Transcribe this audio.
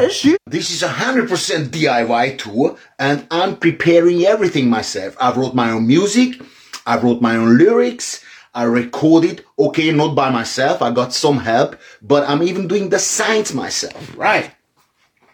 This is 100% DIY tour, and I'm preparing everything myself. I wrote my own music, I wrote my own lyrics, I recorded, okay, not by myself, I got some help, but I'm even doing the signs myself. Right.